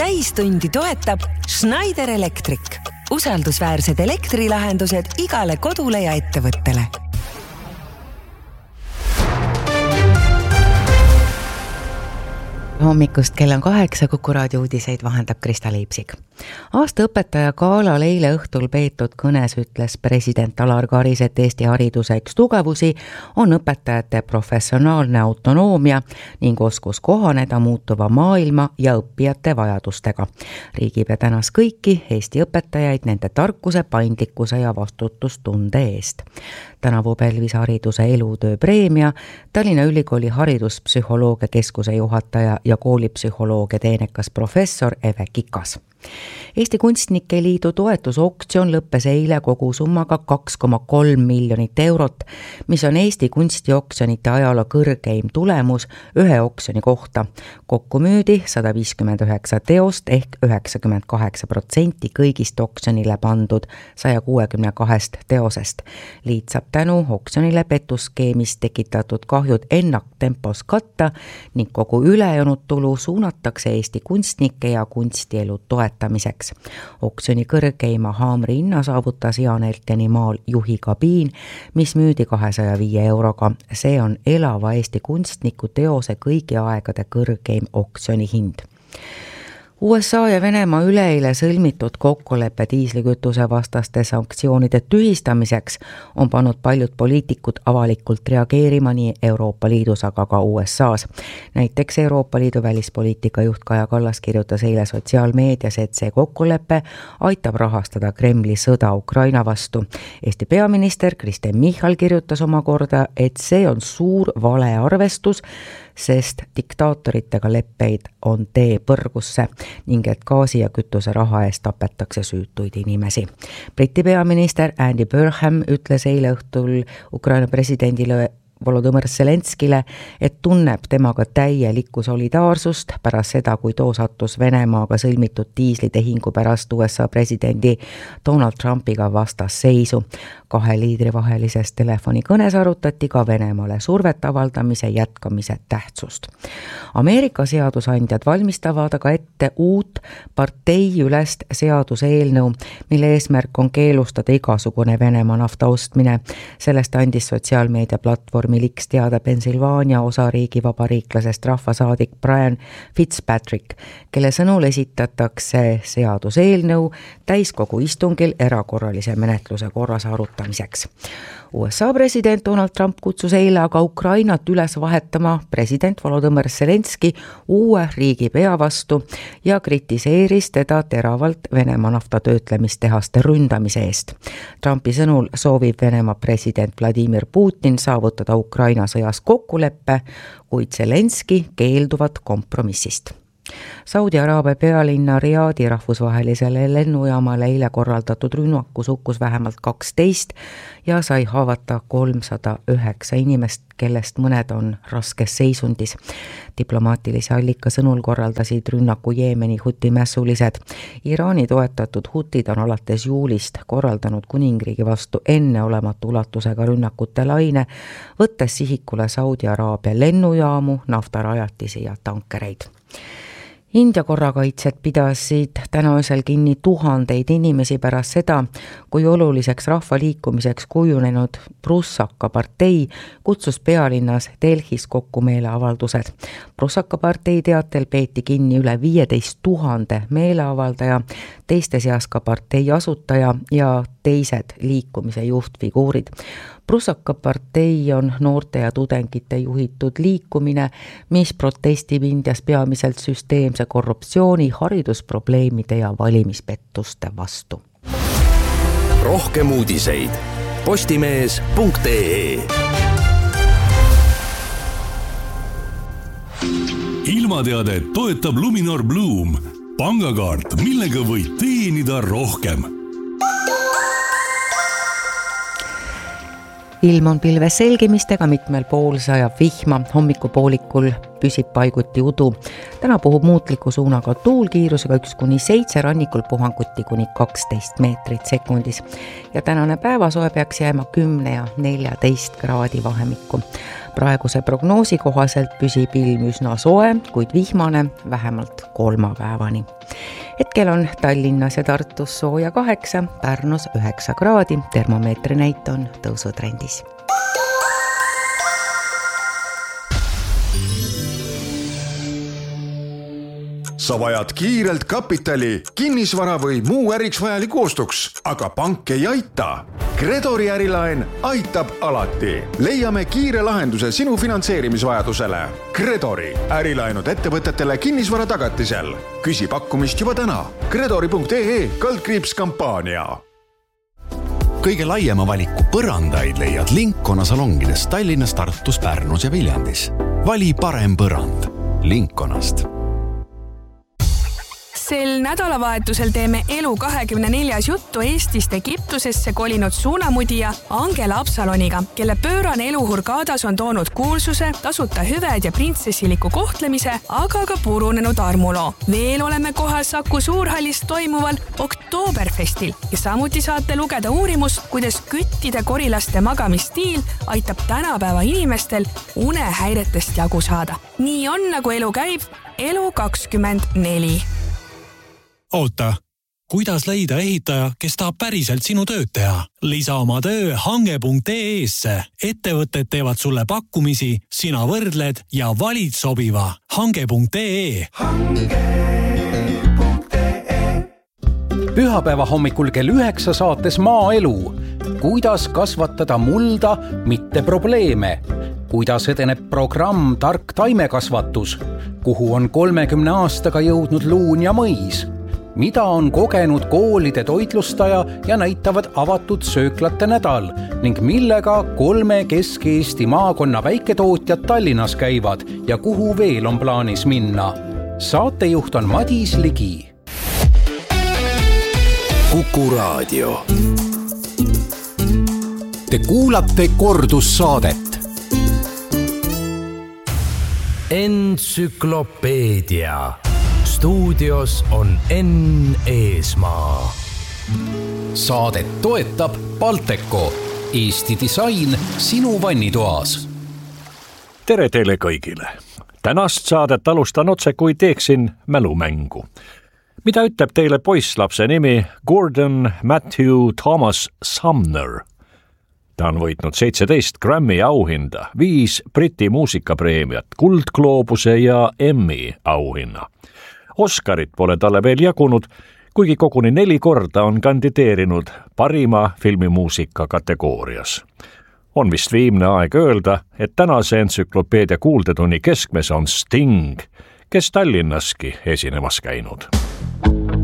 täistundi toetab Schneider Electric. Usaldusväärsed elektrilahendused igale kodule ja ettevõttele. Hommikust kell on 8, Kuku raadio uudiseid vahendab Krista Liipsik. Aasta õpetaja galal eile õhtul peetud kõnes ütles president Alar Karis, et Eesti hariduse üks tugevusi on õpetajate professionaalne autonoomia ning oskus kohaneda muutuva maailma ja õppijate vajadustega. Riigipea tänas kõiki Eesti õpetajaid nende tarkuse, paindlikkuse ja vastutustunde eest. Tänavu pälvis hariduse elutöö preemia Tallinna Ülikooli hariduspsühholoogia keskuse juhataja ja koolipsühholoogia teenekas professor Eve Kikas. Eesti Kunstnike Liidu toetusoktsioon lõppes eile kogusummaga 2,3 miljonit eurot, mis on Eesti kunstioksjonite ajaloo kõrgeim tulemus ühe oksjoni kohta. Kokku müüdi 159 teost ehk 98% kõigist oksjonile pandud 162 teosest. Liit saab tänu oksjonile petuskeemist tekitatud kahjud ennaktempos katta ning kogu ülejäänud tulu suunatakse Eesti kunstnike ja kunstielu toetamiseks. Oksjoni kõrgeima haamri hinna saavutas Jaan Elteni maal Juhi kabiin, mis müüdi 205 euroga. See on elava Eesti kunstniku teose kõigi aegade kõrgeim oksjoni hind. USA ja Venemaa üleeile sõlmitud kokkuleppe diislikütuse vastaste sanktsioonide tühistamiseks on pannud paljud poliitikud avalikult reageerima nii Euroopa Liidus, aga ka USA's. Näiteks Euroopa Liidu välispoliitika juht Kaja Kallas kirjutas eile sotsiaalmeedias, et see kokkulepe aitab rahastada Kremli sõda Ukraina vastu. Eesti peaminister Kristen Michal kirjutas omakorda, et see on suur valearvestus, sest diktaatoritega leppeid on tee põrgusse ning et gaasi ja kütuse raha eest tapetakse süütuid inimesi. Briti peaminister Andy Burnham ütles eile õhtul Ukraina presidendile Volodõmõr Zelenskile, et tunneb temaga täielikku solidaarsust pärast seda, kui too sattus Venemaaga sõlmitud diislitehingu pärast USA presidendi Donald Trumpiga vastasseisu. Kahe liidri vahelises telefonikõnes arutati ka Venemaale survet avaldamise jätkamise tähtsust. Ameerika seadusandjad valmistavad aga ette uut parteiülest seaduseelnõu, mille eesmärk on keelustada igasugune Venemaa nafta ostmine. Sellest andis sotsiaalmeedia platvormi Liks teada Pennsylvania osariigi vabariiklasest rahvasaadik Brian Fitzpatrick, kelle sõnul esitatakse seaduseelnõu täiskogu istungil erakorralise menetluse korras arutamiseks. USA president Donald Trump kutsus eile aga Ukrainat üles vahetama president Volodõmõr Zelenski uue riigipea vastu ja kritiseeris teda teravalt Venemaa naftatöötlemistehaste ründamise eest. Trumpi sõnul soovib Venemaa president Vladimir Putin saavutada Ukraina sõjas kokkuleppe, kuid Zelenski keelduvad kompromissist. Saudi Araabia pealinna Riadi rahvusvahelisele lennujaamale eile korraldatud rünnakus hukkus vähemalt 12 ja sai haavata 309 inimest, kellest mõned on raskes seisundis. Diplomaatilise allika sõnul korraldasid rünnaku Jeemeni hutimässulised. Iraani toetatud hutid on alates juulist korraldanud kuningriigi vastu enneolematu ulatusega rünnakute laine, võttes sihikule Saudi Araabia lennujaamu, naftarajatisi ja tankereid. India korrakaitsjad pidasid täna öösel kinni tuhandeid inimesi pärast seda, kui oluliseks rahvaliikumiseks kujunenud Prussaka partei kutsus pealinnas Delhis kokku meeleavaldused. Prussaka partei teatel peeti kinni üle 15 000 meeleavaldaja, teiste seas ka partei asutaja ja teised liikumise juhtfiguurid. Prussaka partei on noorte ja tudengite juhitud liikumine, mis protestib Indias peamiselt süsteemse korruptsiooni, haridusprobleemide ja valimispettuste vastu. Rohkem uudiseid postimees.ee. Ilmateadet toetab Luminor Bloom, pangakaart, millega võid teenida rohkem. Ilm on pilves selgimistega, mitmel pool sajab vihma, hommikupoolikul püsib paiguti udu. Täna puhub muutliku suunaga tuul kiirusega 1-7, rannikul puhanguti kuni 12 meetrit sekundis. Ja tänane päevasoe peaks jääma 10 ja 14 kraadi vahemikku. praeguse prognoosi kohaselt püsib ilm üsna soe, kuid vihmane vähemalt kolmapäevani. Hetkel on Tallinnas ja Tartus sooja 8, Pärnus 9 kraadi, termomeetri näit on tõusutrendis. Sa vajad kiirelt kapitali, kinnisvara või muu äriks vajaliku ostuks, aga pank ei aita. Credori ärilaen aitab alati. Leiame kiire lahenduse sinu finantseerimisvajadusele. Credori ärilaenud ettevõtetele kinnisvara tagatisel. Küsi pakkumist juba täna. Credori.ee/kampaania. Kõige laiema valiku põrandaid leiad Lincona salongides Tallinnas, Tartus, Pärnus ja Viljandis. Vali parem põrand Linconast. Sel nädalavahetusel teeme Elu24 juttu Eestist Egiptusesse kolinud suunamudija Angela Absaloniga, kelle pöörane elu Hurgadas on toonud kuulsuse, tasuta hüved ja printsessiliku kohtlemise, aga ka purunenud armuloo. Veel oleme kohal Saku Suurhallis toimuval Oktoberfestil ja samuti saate lugeda uurimust, kuidas küttide korilaste magamistiil aitab tänapäeva inimestel unehäiretest jagu saada. Nii on, nagu elu käib, Elu24. Oota, kuidas leida ehitaja, kes tahab päriselt sinu tööd teha? Lisa oma töö hange.ee-sse. Ettevõtted teevad sulle pakkumisi, sina võrdled ja valid sobiva. Hange.ee. Pühapäeva hommikul kell 9 saates Maaelu. Kuidas kasvatada mulda, mitte probleeme? Kuidas edeneb programm Tark taimekasvatus? Kuhu on 30 aastaga jõudnud luun ja mõis? Mida on kogenud koolide toitlustaja ja näitavad avatud sööklate nädal ning millega 3 Kesk-Eesti maakonna väiketootjad Tallinnas käivad ja kuhu veel on plaanis minna? Saatejuht on Madis Ligi. Kuku Raadio. Te kuulate kordussaadet. Entsüklopeedia. Stuudios on Enn Eesmaa. Saadet toetab Balteco, Eesti disain sinu vannitoas. Tere teile kõigile. Tänast saadet alustan otse, kui teeksin mälumängu. Mida ütleb teile poisslapse nimi Gordon Matthew Thomas Sumner? Ta on võitnud 17 Grammy auhinda, 5 Briti muusikapreemiat, Kuldgloobuse ja Emmy auhinna. Oscarit pole talle veel jagunud, kuigi koguni 4 korda on kandideerinud parima filmimuusika kategoorias. On vist viimne aeg öelda, et tänase entsüklopeedia kuuldetunni keskmes on Sting, kes Tallinnaski esinemas käinud.